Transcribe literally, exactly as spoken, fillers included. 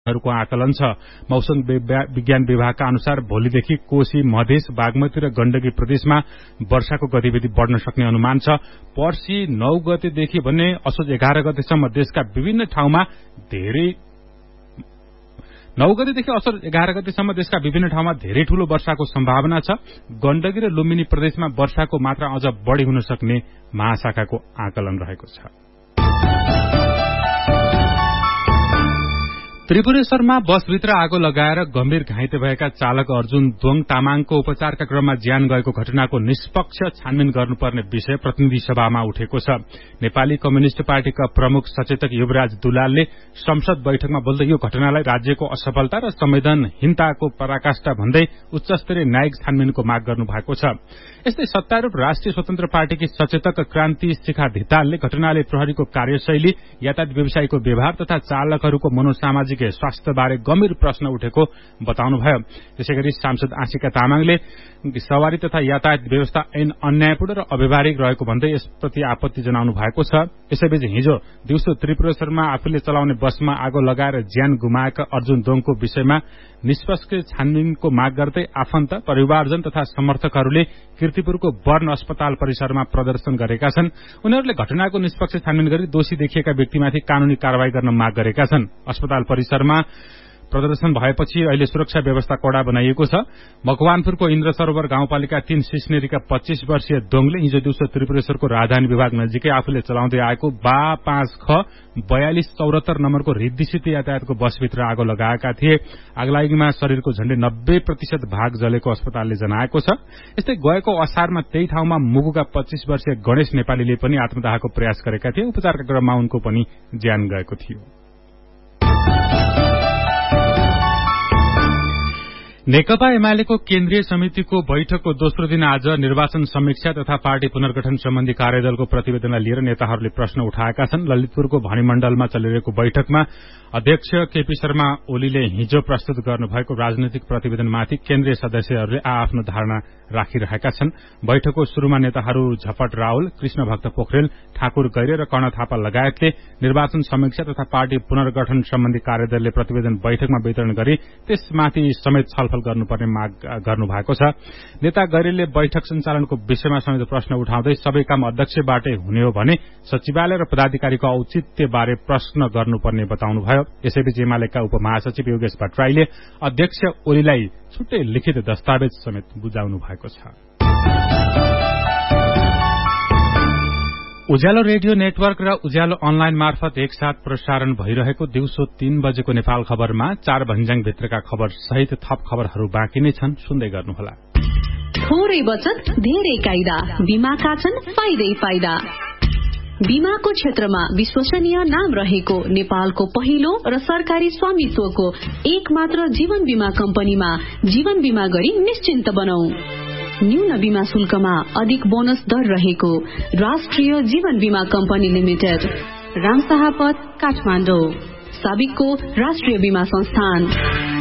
हरूको आकलन छ। मौसम विज्ञान विभागका अनुसार भोलिदेखि कोशी, मधेस, बागमती र गण्डकी प्रदेशमा वर्षाको गतिविधि बढ्न सक्ने अनुमान छ। पर्सि नौ गतेदेखि भने असोज एघार गतेसम्म देशका विभिन्न ठाउँमा धेरै नौ गतेदेखि असोज एघार गतेसम्म देशका विभिन्न ठाउँमा धेरै ठूलो वर्षाको सम्भावना छ। गण्डकी र लुम्बिनी प्रदेशमा वर्षाको मात्रा अझ बढ़ी हुन सक्ने महाशाखाको आकलन रहेको छ। त्रिपुरेश्वरमा बसभित्र आगो लगाएर गम्भीर घाइते भएका चालक अर्जुन दोङ तामाङको उपचारका क्रममा ज्यान गएको घटनाको निष्पक्ष छानबिन गर्नुपर्ने विषय प्रतिनिधि सभामा उठेको छ। नेपाली कम्युनिष्ट पार्टीका प्रमुख सचेतक युवराज दुलालले संसद बैठकमा बोल्दै यो घटनालाई राज्यको असफलता र संवेदनहीनताको पराकाष्ठा भन्दै उच्चस्तरीय न्यायिक छानबिनको माग गर्नु भएको छ। यस्तै सत्तारूढ राष्ट्रिय स्वतन्त्र पार्टीकी सचेतक क्रान्ति शिखा धितालले घटनाले प्रहरीको कार्यशैली, यातायात व्यवसायीको व्यवहार तथा चालकहरूको मनोसामाजिक स्वास्थ्य बारे गम्भीर प्रश्न उठेको बताउनुभयो। त्यसैगरी सांसद आशिका तामाङले सवारी तथा यातायात व्यवस्था ऐन अन्यायपूर्ण र अव्यवहारिक रहेको भन्दै यसप्रति आपत्ति जनाउनु भएको छ। यसैबीच हिजो दिउँसो त्रिपुरेश्वरमा आफूले चलाउने बसमा आगो लगाएर ज्यान गुमाएका अर्जुन दोङको विषयमा निष्पक्ष छानबिनको माग गर्दै आफन्त, परिवारजन तथा समर्थकहरूले कीर्तिपुरको बर्न अस्पताल परिसरमा प्रदर्शन गरेका छन्। उनीहरूले घटनाको निष्पक्ष छानबिन गरी दोषी देखिएका व्यक्तिमाथि कानूनी कारवाही गर्न माग गरेका छन्। अस्पताल परिसरमा प्रदर्शन भएपछि अहिले सुरक्षा व्यवस्था कड़ा बनाइएको छ। मकवानपुरको इन्द्र सरोवर गाउँपालिका तीन सिस्नेरीका पच्चीस वर्षीय दोङले हिजो दिउँसो त्रिपुरेश्वरको राजधानी विभाग नजिकै आफूले चलाउँदै आएको बा पाँच ख बयालिस चौरात्तर नम्बरको रिद्धिसित यातायातको बसभित्र आगो लगाएका थिए। आगलागीमा शरीरको झण्डै नब्बे प्रतिशत भाग जलेको अस्पतालले जनाएको छ। यस्तै गएको असारमा त्यही ठाउँमा मुगुका पच्चीस वर्षीय गणेश नेपालीले पनि आत्मदाहको प्रयास गरेका थिए। उपचारका क्रममा उनको पनि ज्यान गएको थियो। नेकपा एमालेको केन्द्रीय समितिको बैठकको दोस्रो दिन आज निर्वाचन समीक्षा तथा पार्टी पुनर्गठन सम्बन्धी कार्यदलको प्रतिवेदनलाई लिएर नेताहरूले प्रश्न उठाएका छन्। ललितपुरको भणिमण्डलमा चलिरहेको बैठकमा अध्यक्ष केपी शर्मा ओलीले हिजो प्रस्तुत गर्नुभएको राजनैतिक प्रतिवेदनमाथि केन्द्रीय सदस्यहरूले आआफ्नो धारणा राखिरहेका छन्। बैठकको शुरूमा नेताहरू झपट रावल, कृष्ण भक्त पोखरेल, ठाकुर गैरे र कर्ण थापा लगायतले निर्वाचन समीक्षा तथा पार्टी पुनर्गठन सम्बन्धी कार्यदलले प्रतिवेदन बैठकमा वितरण गरी त्यसमाथि समेत छलफल गर्नुपर्ने माग गर्नु भएको छ। नेता गैरेले बैठक सञ्चालनको विषयमा समेत प्रश्न उठाउँदै सबै काम अध्यक्षबाटै हुने हो भने सचिवालय र पदाधिकारीको औचित्यबारे प्रश्न गर्नुपर्ने बताउनुभयो। यसैबीच एमालेका उपमहासचिव योगेश भट्टराईले अध्यक्ष ओलीलाई छुट्टै लिखित दस्तावेज समेत बुझाउनु भएको छ। उज्यालो रेडियो नेटवर्क र उज्यालो अनलाइन मार्फत एकसाथ प्रसारण भइरहेको दिउँसो तीन बजेको नेपाल खबरमा चार भन्ज्याङ भित्रका खबर सहित थप खबरहरू बाँकी नै छन्, सुन्दै गर्नुहोला। थोरै बचत धेरै कायदा, बीमाका छन् फाइदै फाइदा। बीमाको क्षेत्रमा विश्वसनीय नाम रहेको नेपालको पहिलो र सरकारी स्वामित्वको एक मात्र जीवन बीमा कम्पनीमा जीवन बीमा गरी निश्चिन्त बनाऊ। न्यून बीमा शुल्कमा अधिक बोनस दर रहेको राष्ट्रिय जीवन बीमा कम्पनी लिमिटेड, रामशाहपथ, काठमाडौँ। साबिकको राष्ट्रिय बीमा संस्थान।